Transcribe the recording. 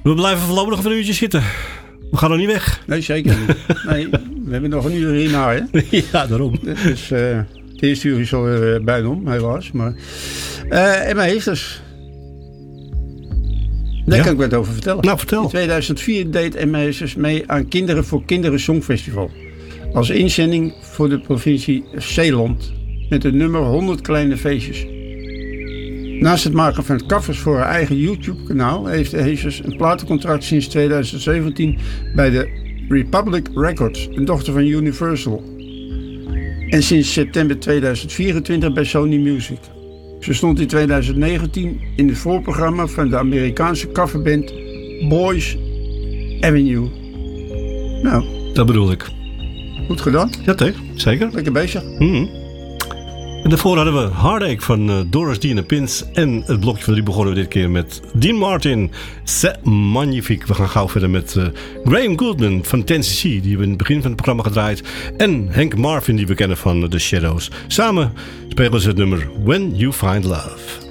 We blijven voorlopig nog een uurtje zitten. We gaan nog niet weg. Nee, zeker niet. Nee, we hebben nog een uur hierna, hè? Ja, daarom. Dus het eerste uur is alweer bijna om, helaas. Maar, en mijn heesters. Daar kan ik wat over vertellen. Nou, vertel. In 2004 deed Emma Heesters mee aan Kinderen voor Kinderen Songfestival. Als inzending voor de provincie Zeeland. Met het nummer 100 kleine feestjes. Naast het maken van covers voor haar eigen YouTube-kanaal heeft de Heesters een platencontract sinds 2017 bij de Republic Records, een dochter van Universal. En sinds september 2024 bij Sony Music. Ze stond in 2019 in het voorprogramma van de Amerikaanse coverband Boys Avenue. Nou, Dat bedoel ik. goed gedaan. Ja, zeker. Lekker bezig. En daarvoor hadden we Heartache van Doris D en de Pins. En het blokje van 3 begonnen we dit keer met Dean Martin. C'est magnifique. We gaan gauw verder met Graham Gouldman van Tennessee. Die hebben we in het begin van het programma gedraaid. En Hank Marvin die we kennen van The Shadows. Samen spelen ze het nummer When You Find Love.